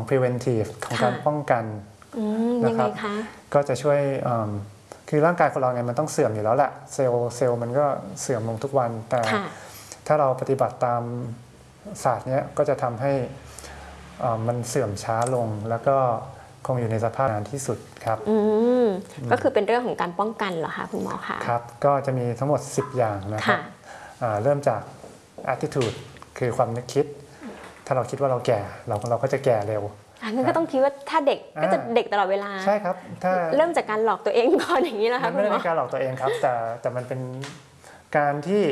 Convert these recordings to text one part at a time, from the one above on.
preventive ของการป้องกันนะครับก็จะช่วยคือร่างกายคนเราไงมันต้องเสื่อมอยู่แล้วแหละเซลล์มันก็เสื่อมลงทุกวันแต่ถ้าเราปฏิบัติตามศาสตร์นี้ก็จะทำให้มันเสื่อมช้าลงแล้วก็คงอยู่ในสภาพนานที่สุดครับก็คือเป็นเรื่องของการป้องกันเหรอคะคุณหมอคะครับก็จะมีทั้งหมด10อย่างนะครับเริ่มจาก attitude คือความนึกคิดถ้าเราคิดว่าเราแก่เราก็จะแก่เร็วงั้นก็ต้องคิดว่าถ้าเด็กก็จะเด็กตลอดเวลาใช่ครับถ้าเริ่มจากการหลอกตัวเองก่อนอย่างนี้นะคะไม่ได้เป็นการหลอกตัวเองครับแต่มันเป็นการที่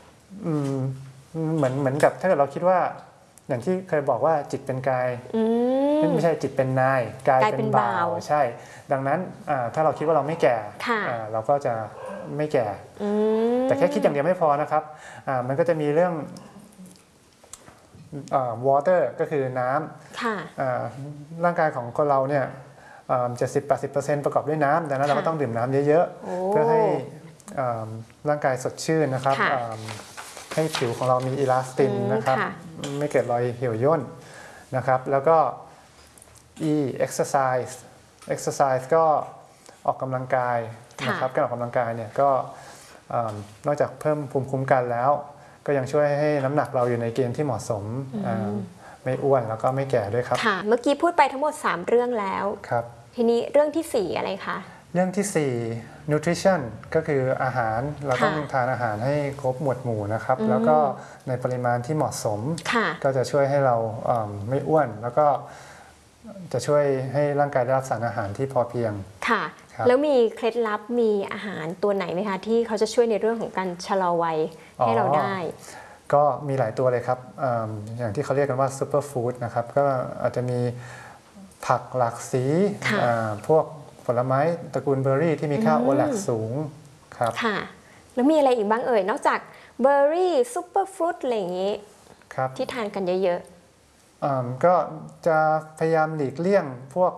เหมือนกับถ้าเกิดเราคิดว่าอย่างที่เคยบอกว่าจิตเป็นกายไม่ใช่จิตเป็นนายกายเป็นบ่าวใช่ดังนั้นถ้าเราคิดว่าเราไม่แก่เราก็จะไม่แก่แต่แค่คิดอย่างเดียวไม่พอนะครับมันก็จะมีเรื่องwater ก็คือน้ำร่างกายของคนเราเนี่ย70-80% ประกอบด้วยน้ำดังนั้นเราก็ต้องดื่มน้ำเยอะๆเพื่อให้ร่างกายสดชื่นนะครับให้ผิวของเรามีอิลาสตินนะครับไม่เกิดรอยเหี่ยวย่นนะครับแล้วก็ exercise ก็ออกกำลังกายนะครับการออกกำลังกายเนี่ยก็นอกจากเพิ่มภูมิคุ้มกันแล้วก็ยังช่วยให้น้ำหนักเราอยู่ในเกณฑ์ที่เหมาะสมไม่อ้วนแล้วก็ไม่แก่ด้วยครับค่ะเมื่อกี้พูดไปทั้งหมด3เรื่องแล้วครับทีนี้เรื่องที่4อะไรคะเรื่องที่4 nutrition ก็คืออาหารเราต้องทานอาหารให้ครบหมวดหมู่นะครับแล้วก็ในปริมาณที่เหมาะสมก็จะช่วยให้เราไม่อ้วนแล้วก็จะช่วยให้ร่างกายได้รับสารอาหารที่พอเพียงค่ะแล้วมีเคล็ดลับมีอาหารตัวไหนไหมคะที่เขาจะช่วยในเรื่องของการชะลอวัยให้เราได้ก็มีหลายตัวเลยครับอย่างที่เขาเรียกกันว่าซูเปอร์ฟู้ดนะครับก็อาจจะมีผักหลากสีพวกผลไม้ตระกูลเบอร์รี่ที่มีค่าโอแลกสูงครับค่ะแล้วมีอะไรอีกบ้างเอ่ยนอกจากเบอร์รี่ซูเปอร์ฟรุตอะไรอย่างนี้ที่ทานกันเยอะๆก็จะพยายามหลีกเลี่ยงพวก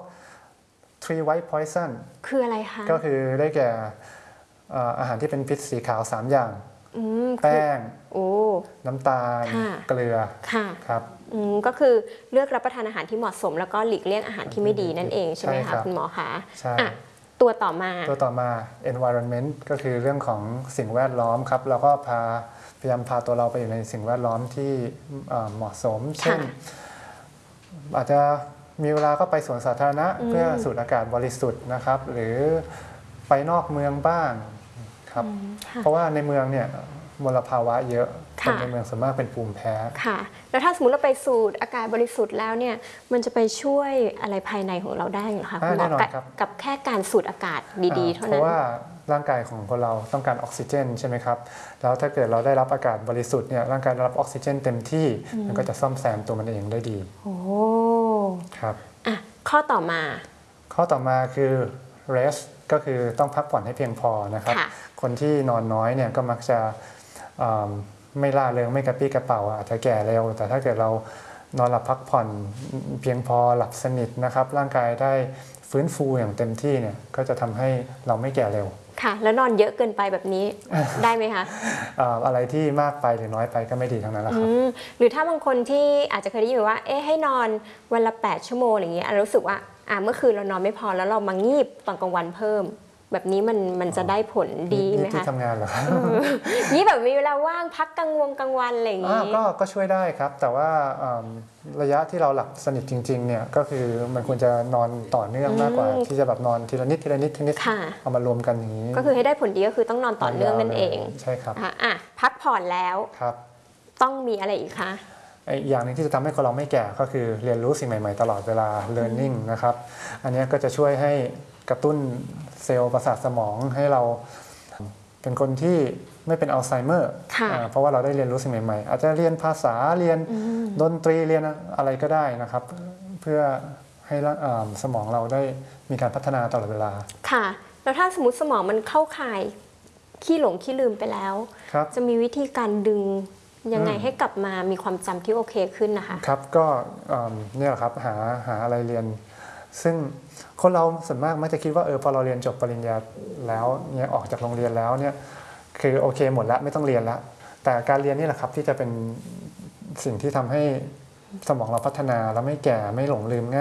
three white poison คืออะไรคะก็คือได้แก่อาหารที่เป็นพิษสีขาว3อย่างแป้งน้ำตาลเกลือครับก็คือเลือกรับประทานอาหารที่เหมาะสมแล้วก็หลีกเลี่ยงอาหารที่ไม่ดีนั่นเองใช่ไหมคะคุณหมอคะใช่ตัวต่อมา environment ก็คือเรื่องของสิ่งแวดล้อมครับเราก็พยายามพาตัวเราไปอยู่ในสิ่งแวดล้อมที่เหมาะสมเช่นอาจจะมีเวลาก็ไปสวนสาธารณะเพื่อสูดอากาศบริสุทธิ์นะครับหรือไปนอกเมืองบ้างครับเพราะว่าในเมืองเนี่ยมลภาวะเยอะคนในเมืองส่วนมากเป็นภูมิแพ้ค่ะแล้วถ้าสมมติเราไปสูดอากาศบริสุทธิ์แล้วเนี่ยมันจะไปช่วยอะไรภายในของเราได้หรอคะคุณหมอกับแค่การสูดอากาศดีๆเท่านั้นเพราะว่าร่างกายของคนเราต้องการออกซิเจนใช่ไหมครับแล้วถ้าเกิดเราได้รับอากาศบริสุทธิ์เนี่ยร่างกายได้รับออกซิเจนเต็มที่มันก็จะซ่อมแซมตัวมันเองได้ดีโอ้ครับข้อต่อมาคือ rest ก็คือต้องพักผ่อนให้เพียงพอนะครับคนที่นอนน้อยเนี่ยก็มักจะไม่ล่าเริงไม่กระปี้กระเป๋าอาจจะแก่เร็วแต่ถ้าเกิดเรานอนหลับพักผ่อนเพียงพอหลับสนิทนะครับร่างกายได้ฟื้นฟูอย่างเต็มที่เนี่ยก็จะทำให้เราไม่แก่เร็วค่ะแล้วนอนเยอะเกินไปแบบนี้ ได้ไหมคะอะไรที่มากไปหรือน้อยไปก็ไม่ดีทั้งนั้นแหละครับหรือถ้าบางคนที่อาจจะเคยได้ยินว่าให้นอนวันละ8 ชั่วโมงอย่างเงี้ยรู้สึกว่าเมื่อคืนเรานอนไม่พอแล้วเรามางีบตอนกลางวันเพิ่มแบบนี้มันจะได้ผลดีไหมคะที่ทำงานเหรอครับนี่แบบมีเวลาว่างพักกลางวันอะไรอย่างงี้ก็ช่วยได้ครับแต่ว่าระยะที่เราหลับสนิทจริงๆเนี่ยก็คือมันควรจะนอนต่อเนื่องมากกว่าที่จะแบบนอนทีละนิดเอามารวมกันอย่างนี้ก็คือให้ได้ผลดีก็คือต้องนอนต่อเนื่องนั่นเองใช่ครับพักผ่อนแล้วครับต้องมีอะไรอีกคะอย่างหนึ่งที่จะทำให้คนเราไม่แก่ก็คือเรียนรู้สิ่งใหม่ๆตลอดเวลา learning นะครับอันนี้ก็จะช่วยให้กระตุ้นเซลล์ประสาทสมองให้เราเป็นคนที่ไม่เป็นอัลไซเมอร์เพราะว่าเราได้เรียนรู้สิ่งใหม่ๆอาจจะเรียนภาษาเรียนดนตรีเรียนอะไรก็ได้นะครับเพื่อให้สมองเราได้มีการพัฒนาตลอดเวลาค่ะแล้วถ้าสมมติสมองมันเข้าข่ายขี้หลงขี้ลืมไปแล้วจะมีวิธีการดึงยังไงให้กลับมามีความจำที่โอเคขึ้นนะคะครับก็เนี่ยครับหาอะไรเรียนซึ่งคนเราส่วนมากมักจะคิดว่าพอเราเรียนจบปริญญาแล้วเนี่ยออกจากโรงเรียนแล้วเนี่ยคือโอเคหมดแล้วไม่ต้องเรียนแล้วแต่การเรียนนี่แหละครับที่จะเป็นสิ่งที่ทำให้สมองเราพัฒนาแล้วไม่แก่ไม่หลงลืมง่าย